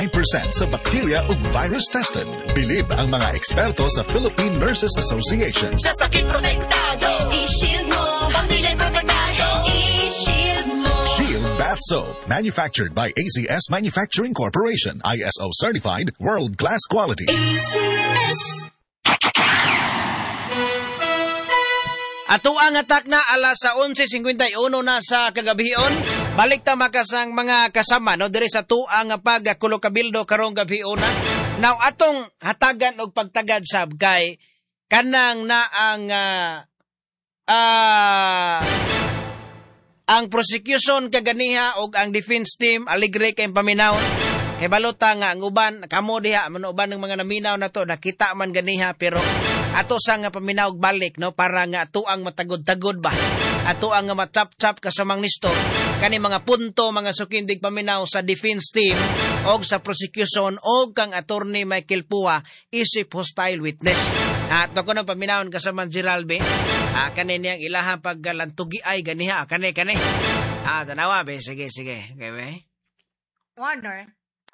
9% sa bacteria ug virus tested. Bilib ang mga eksperto sa Philippine Nurses Association. Sa sakit protektado, i-shield mo. Pamilya protektado, i-shield mo. Shield Bath Soap, manufactured by ACS Manufacturing Corporation, ISO certified, world-class quality. ACS. Ato ang atak na alas sa 11:51 na sa kagabion. Balik ta makasang mga kasama no diri sa tuang pagkulokabildo karong gabion na. Now atong hatagan og pagtagad sab kay kanang na ang prosecution kaganiha og ang defense team aligre kay paminawon. Kay balota nga ang uban kamo diha man uban ng mga naminaw na to nakita man ganiha pero ato sa nga paminaw balik no para nga ato ang matagod-tagod ba ato ang nga matap-tap kasamang nisto kani mga punto mga sukindig paminaw sa defense team og sa prosecution og kang attorney Michael Pua isip hostile witness. Ato ko na paminawon kasamang Geralbe kani niyang ilahang paggalantugi ay ganiha kani tanawa be sige okay be Honor,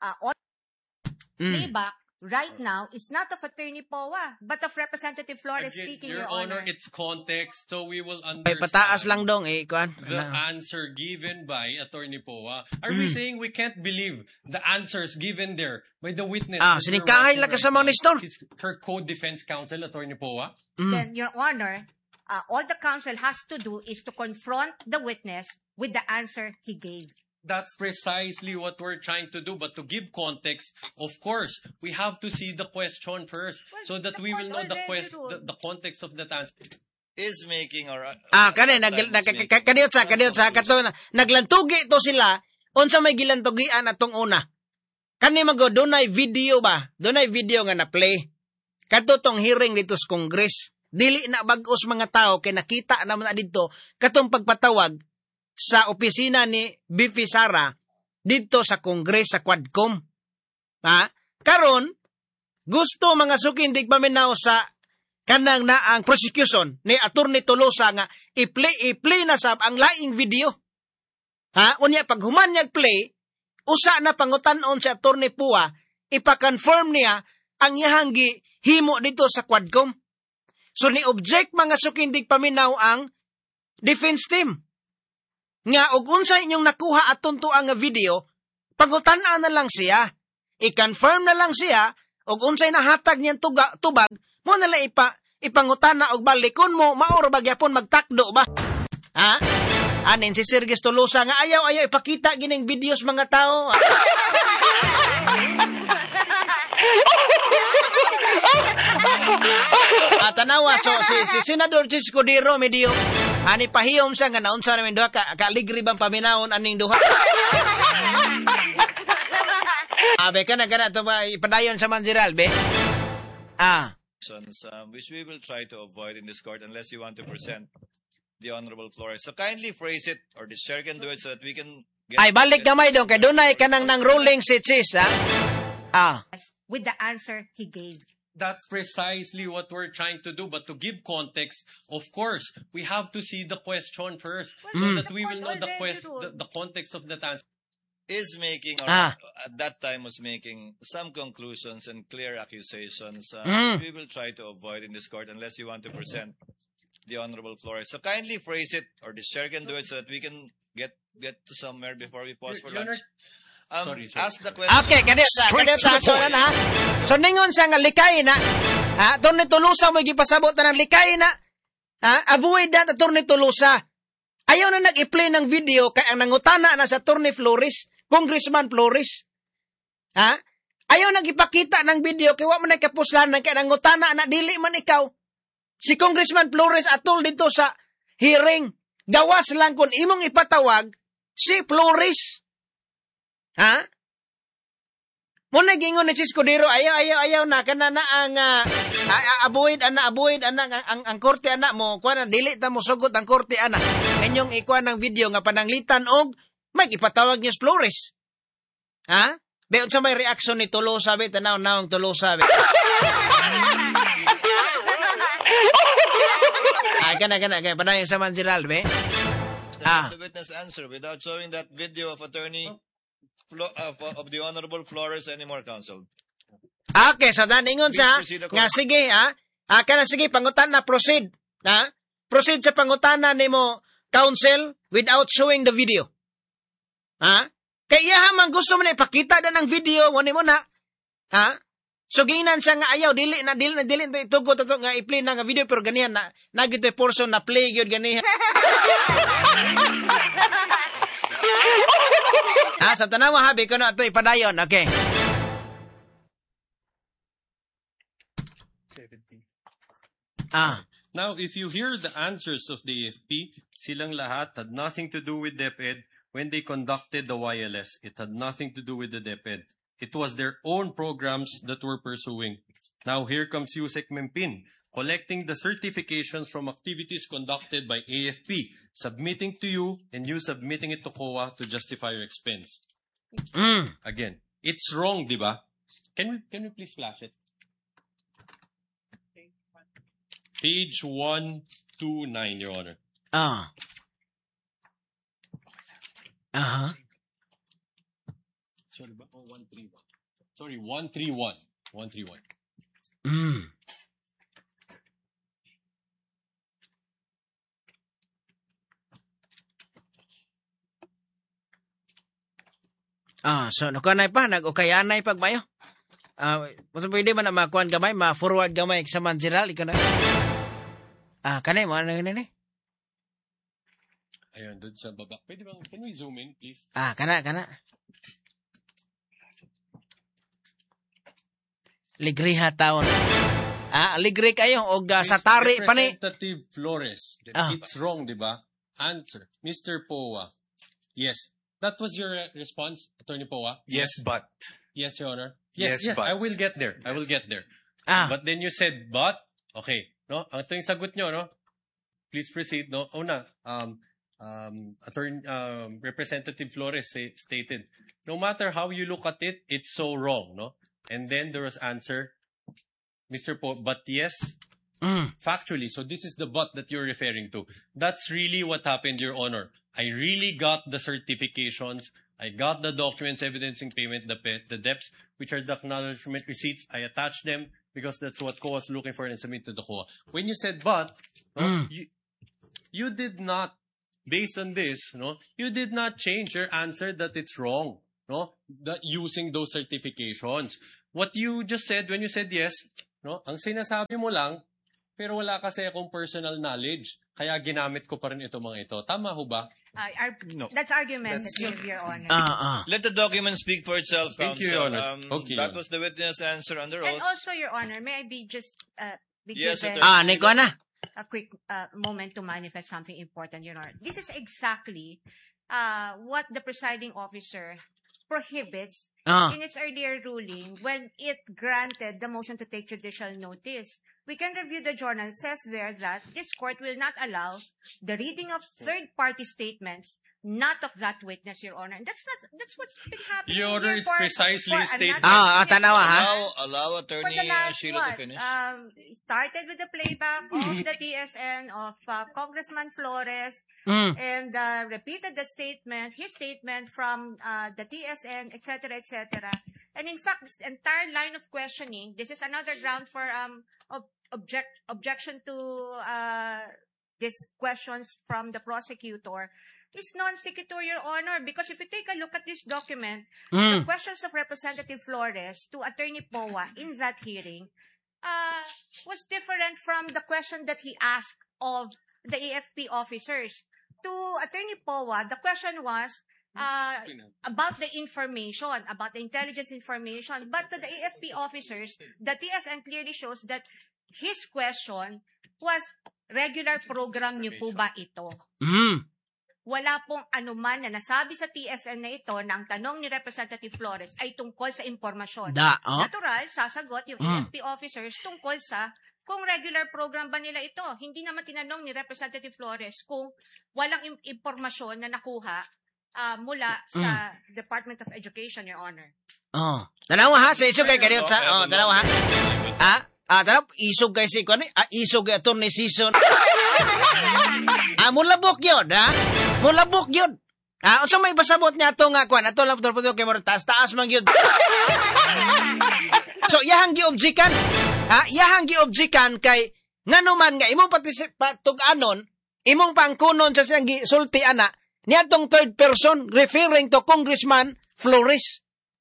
playback right now is not of Attorney Poa, but of Representative Flores speaking, Your Honor. It's context, so we will ay understand pataas lang dong kuan the answer given by Attorney Poa. Are we saying we can't believe the answers given there by the witness? Sinikahay lang kasama ni Stone. Her co-defense counsel, Attorney Poa. Then, Your Honor, all the counsel has to do is to confront the witness with the answer he gave. That's precisely what we're trying to do. But to give context, of course, we have to see the question first so that we will know the context of that answer. Is making or kadiyot sa kato naglantugi to sila unsa may gilantugian atong una kani mago dunay video nga na play kadto tong hearing dito sa Congress dili na bag-os mga tao kay nakita naman na dito katong pagpatawag sa opisina ni BP Sara dito sa Congress sa Quadcom. Karon gusto mga sukindig paminaw sa kanang na ang prosecution ni Attorney Tolosa nga i-play na sab ang laing video. Unya pag human niya play, usa na pangutan-on si Attorney Pua, ipa-confirm niya ang iyang himo dito sa Quadcom. So ni object mga sukindig paminaw ang defense team. Nga og unsa inyong nakuha aton to ang video, pangutan-an na lang siya. I-confirm na lang siya og unsay nahatag niyang tubag, mo na lang ipangutana og balikon mo maor ba gyapon magtakdo ba? Anin si Sergio Tolosa nga ayaw ipakita gining videos mga tao. Tanawa so si Senador Escudero medyo ani pahiyom siya nga naunsa namin duha kaligri bang paminawon aning duha. Abe kana to ba ipadayon sa Manjiral be? Which we will try to avoid in this court unless you want to present the Honorable Flores. So kindly phrase it or the chair can do it so that we can get... Ay balik gamay dong kay dunay kanang nang ruling si Chis with the answer he gave. That's precisely what we're trying to do. But to give context, of course, we have to see the question first so that we will know the context of that answer. Is making, or at that time was making, some conclusions and clear accusations. We will try to avoid in this court unless you want to present the Honorable Flores. So kindly phrase it or the chair can do it so that we can get to somewhere before we pause for lunch. Sorry. Ask the question. Okay, kadit na. So ningon siya nga likay na. Attorney Tolosa mo gipasabot na ng likay na. Avoid that Attorney Tolosa. Ayaw na nag-i-play ng video kay ang nangutana na sa Attorney Flores, Congressman Flores. Ayaw nag-ipakita ng video kay wa man nagkapuslanan kay nangutana na dili man ikaw. Si Congressman Flores atol dito sa hearing. Gawas lang kung imong ipatawag si Flores. Muna gingon ni Escudero ayaw na kana na ang avoid ang korte ana mo kuan dili ta mo sugot ang korte ana inyong ikuan ng video nga pananglitan og may ipatawag niyo Flores. Beon sa may reaction ni Tolosa be tanaw-nawong Tolosa be. Kana padayon sa Manjiral be. The witness answer without showing that video of attorney of the Honorable Flores anymore, Counsel. Okay, so daningon Please sa proceed ako. nga sige kana sige pangutan na proceed. Proceed sa pangutana nimo counsel without showing the video. Kaya man gusto mo na ipakita na ng video mo nimo na. So ginan siya nga ayaw dili itugot ato nga i-play na nga video pero ganihan na nagitoy portion na play gyud ganihan. Sa tanawa habi kuno ato ipadayon. Okay. Now, if you hear the answers of the AFP, silang lahat had nothing to do with DepEd when they conducted the YLS. It had nothing to do with the DepEd. It was their own programs that were pursuing. Now, here comes Yusek Mempin, collecting the certifications from activities conducted by AFP, submitting to you, and you submitting it to COA to justify your expense. Again, it's wrong, di ba? Can we please flash it? Page 129, Your Honor. Sorry, 131. Sorry, 131. 131. So nukanay pa nag-ukayanay pagmayo. Mas pwede man na makuan gamay, ma-forward gamay sa manjiral ikaw na. Kanay mo ano ni? Ayun, doon sa baba. Pwede bang, can we zoom in, please? Kana. Ligriha taon. Ligri kayo og sa tari pa ni. Representative Flores. It's wrong, di ba? Answer. Mr. Poa. Yes. That was your response, Attorney Poa? Yes, but. Yes, Your Honor. Yes, Yes, but. I will get there. I will get there. But then you said, but, okay, no? Ito yung sagot nyo, no? Please proceed, no? Una, Representative Flores stated, no matter how you look at it, it's so wrong, no? And then there was answer, Mr. Poe, but yes, factually, so this is the but that you're referring to. That's really what happened, Your Honor. I really got the certifications. I got the documents evidencing payment, the debts, which are the acknowledgement receipts. I attached them because that's what COA is looking for and submit to the COA. When you said but, you did not, based on this, no, you did not change your answer that it's wrong, no, that using those certifications. What you just said when you said yes, no, ang sinasabi mo lang, pero wala kasi akong personal knowledge, kaya ginamit ko pa rin ito mga ito. Tama ho ba? No. That's argumentative, Your Honor. Let the document speak for itself, Thank you, Counsel. Your Honor. Okay, That was the witness answer under And oath. also, Your Honor, may I be just be Yes, given Attorney. Niko na. a quick moment to manifest something important, Your Honor. This is exactly what the presiding officer prohibits in its earlier ruling when it granted the motion to take judicial notice. We can review the journal. It says there that this court will not allow the reading of third-party statements, not of that witness, Your Honor. And that's what's been happening. Your Honor, here it's precisely I'm stated. not- Tanawa ha. Allow For Attorney the last Sheila to finish. started with the playback of the TSN of Congressman Flores and repeated the statement, his statement from the TSN, etc., etc. And in fact, this entire line of questioning, this is another ground for objection to these questions from the prosecutor, is non sequitur, Your Honor, because if you take a look at this document, the questions of Representative Flores to Attorney Poa in that hearing was different from the question that he asked of the AFP officers. To Attorney Poa, the question was about the information, about the intelligence information, but to the AFP officers, the TSN clearly shows that his question was, regular program niyo po ba ito? Wala pong anuman na nasabi sa TSN na ito na ang tanong ni Representative Flores ay tungkol sa impormasyon. Natural, sasagot yung AFP officers tungkol sa kung regular program ba nila ito. Hindi naman tinanong ni Representative Flores kung walang impormasyon na nakuha mula sa Department of Education, Your Honor. Tanawa ha, sa isog kay kaniyot sa, tanawa ha. Tanaw, isog kay si Kone, isog kay attorney season. Mulabok yun, ha? Mulabok yun. Unsa may pasabot niya ato nga kwan, ato lang putol kay mo taas man gyud. So yahang giobjekan, yahang giobjekan kay nganuman nga imong patug-anon, imong pangkunon sa siyang gisulti ana, niadtong third person referring to Congressman Flores.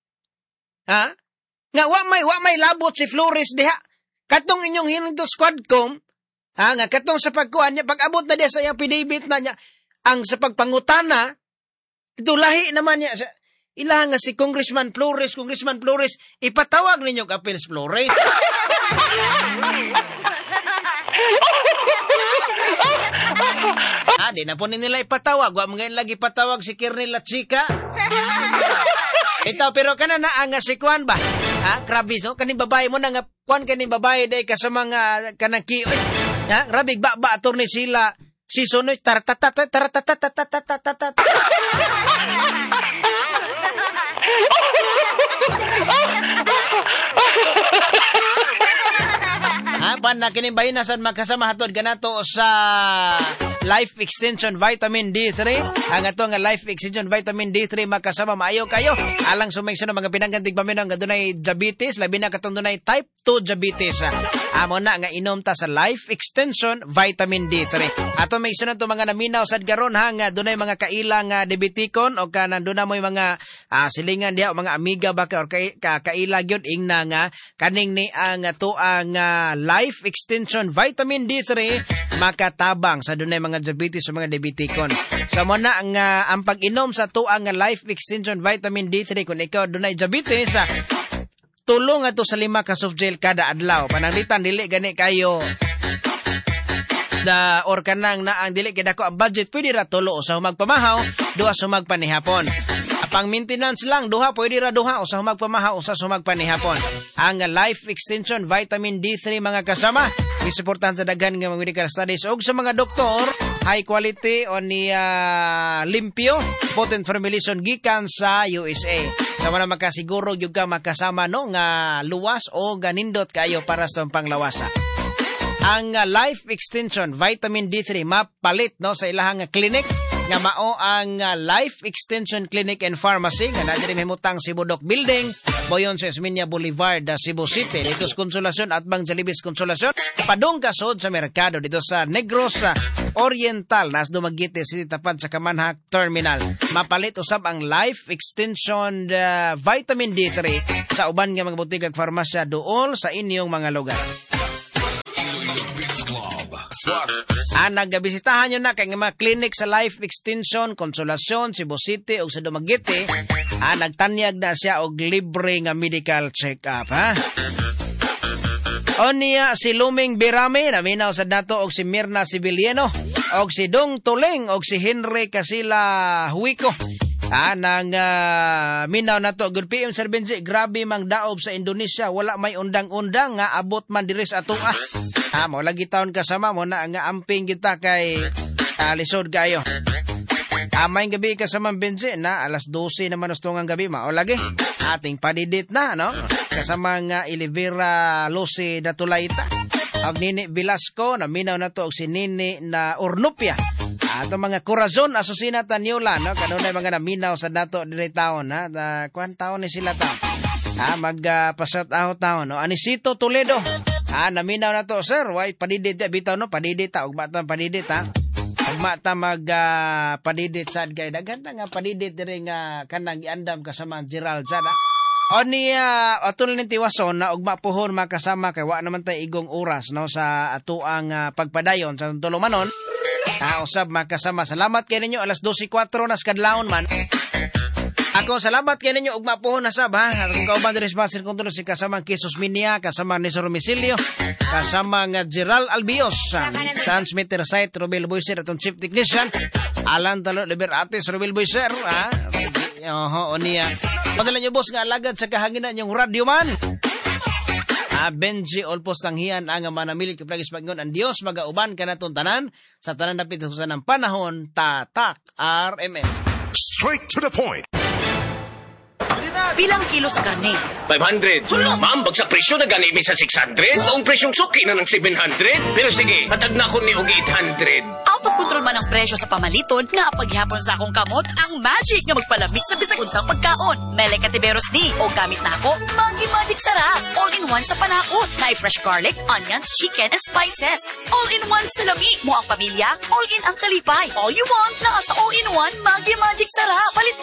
Nga wa may labot si Flores diha. Katong inyong hiling to Squadcom, nga katong sa pagkuan niya, pag-abot na diya sa iyang pidibit na niya, ang sa pagpangutana, ito lahi naman niya, ilahan nga si Congressman Flores, ipatawag ninyo Appeals Flores. Di na po nila ipatawag. Wa mga lagi patawag si Kirnel at Chika. Ito, pero kana na ang si Kwan ba? Grabe, no? Kaning babae mo na nga, Kwan kaning babae day ka sa mga kanang kiyo. Grabe, ba, attorney sila. Si Sonoy, taratatatatatatatatatatatatat. Pan na kining bahinasan magkasama hatod ganato sa Life Extension Vitamin D3. Ang ato nga Life Extension Vitamin D3 magkasama maayo kayo. Alang sumayso na mga pinanggantig paminaw nga dunay diabetes, labi na katong dunay type 2 diabetes. Amo na nga inom ta sa Life Extension Vitamin D3. Ato may isunod to mga naminaw sad garon nga dunay mga kailang diabetikon o kanan duna moy mga silingan diha o mga amiga ba or kaila gyud ingna nga kaning ni ang ato ang Life Extension Vitamin D3 makatabang sa dunay mga diabetes o mga diabetikon. So mo na ang pag-inom sa tuang Life Extension Vitamin D3 kung ikaw dunay diabetes, tulong ato sa 5 ka soft gel kada adlaw. Pananglitan dili gani kayo or kanang na ang dili kay dako ang budget, pwede ra tulo sa humagpamahaw, duha sa humagpanihapon. Pang maintenance lang, pwede ra duha o sa humagpamahaw o sa humagpanihapon. Ang Life Extension Vitamin D3 mga kasama, isuportahan sa daghan nga mga medical studies og sa mga doktor, high quality o ni limpyo, potent formulation gikan sa USA. Sa mga makasiguro yung ka makasama no nga luwas o ganindot kayo para sa panglawasa. Ang Life Extension Vitamin D3 mapalit no sa ilahang clinic nga mao ang Life Extension Clinic and Pharmacy nga nadiri mahimutang Cebu Doc Building, Boyon sa Esminia Boulevard, Cebu City. Dito sa Konsolasyon at Bang Jalibis Konsolasyon. Padung kasod sa merkado dito sa Negros Oriental, nas Dumaguete City tapat sa Kamanhak Terminal. Mapalit usab ang Life Extension Vitamin D3 sa uban nga mga butik ag farmasya dool sa inyong mga lugar. Nagbisitahan nyo na kay mga clinic sa Life Extension, Konsolasyon, Cebu City o sa Dumaguete. Nagtanyag na siya og libre nga medical check-up. O niya si Luming Birame, naminaw sa dato og si Mirna Sibiliano, og si Dong Tuleng, og si Henry Casila Huico. Nang minaw na to, good PM Sir Benji, grabe mang daob sa Indonesia, wala may undang-undang nga abot man diri sa atung mo lagi taon kasama mo na nga amping kita kay lisod kayo. May gabi kasama Benji na alas 12 naman ustungang gabi mao lagi. Ating padidit na no. Kasama nga Olivera Lucy Datulaita. Ang Nini Velasco na minaw na to og si Nini na Urnupia. Ato mga Corazon Asusina Tanyola no kanunay mga naminaw sa dato diri taon ha. Kuan taon ni sila taon. Magpashout out taon no. Anisito Toledo. Naminaw na to, sir. Why padidit bitaw no, padidit ta ug bata padidit ha. Ug mata mag padidit sad kay daghan ta nga padidit diri nga kanang giandam kasama Gerald sada. O niya atul ning tiwason na ug mapuhon makasama kay wa naman tay igong oras no sa atuang pagpadayon sa tulumanon. Usab makasama. Salamat kay ninyo alas 12:04 nas kadlawon man. Ako salamat kay ninyo ug mapuhon na sab ha. Kung kauban diri sa Basir Control si kasama Jesus Minia, kasama ni Romicilio, kasama nga Gerald Albios, transmitter site Robel Boyser atong chief technician, Alan Talo Liberatis Robel Boyser ha. O niya. Padala niyo boss nga alagad sa kahanginan yung radio man. Benji Olpos Tanghian ang manamilit kaplagis pagingon ang Dios magauban kanaton tanan sa tanan dapit sa ng panahon tatak RMN. Straight to the point. Bilang kilo sa karne? 500. Ma'am, bagsa presyo na ganimi sa 600. Ang presyong suki na ng 700. Pero sige, hatag na ko ni og 800. out of control man ang presyo sa pamaliton, nga paghihapon sa akong kamot, ang magic nga magpalamig sa bisag unsang pagkaon. Mele Katiberos ni, o gamit na ako, Maggi Magic Sarap. All-in-one sa panakot. Na fresh garlic, onions, chicken, and spices. All-in-one sa lami. Mo ang pamilya, all-in ang kalipay. All you want, nasa all-in-one Maggi Magic Sarap. Palit